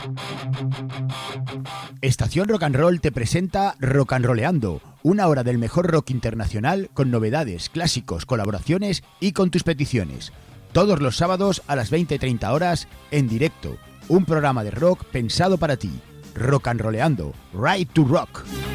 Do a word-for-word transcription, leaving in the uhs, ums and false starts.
Estación Rock and Roll te presenta Rock and Rolleando, una hora del mejor rock internacional con novedades, clásicos, colaboraciones y con tus peticiones. Todos los sábados a las veinte treinta horas en directo. Un programa de rock pensado para ti. Rock and Rolleando, Right to Rock.